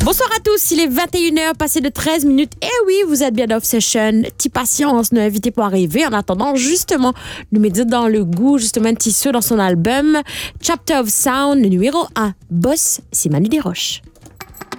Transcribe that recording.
Bonsoir à tous, il est 21h, passé de 13 minutes. Et oui, vous êtes bien d'Obsession. Petit patience, nous invité pour arriver. En attendant, justement, nous mettons dans le goût, justement, Tissot dans son album Chapter of Sound, le numéro 1. Boss, c'est Manu Desroches.